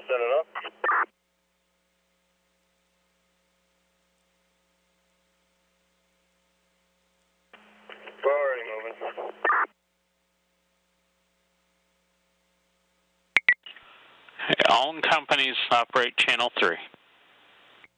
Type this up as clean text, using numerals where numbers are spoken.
Sending up. Already moving. All companies operate channel 3.